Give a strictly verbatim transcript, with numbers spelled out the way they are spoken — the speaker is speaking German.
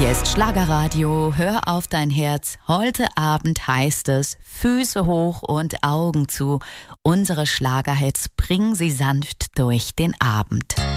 Hier ist Schlagerradio, hör auf dein Herz. Heute Abend heißt es Füße hoch und Augen zu. Unsere Schlagerhits bringen sie sanft durch den Abend.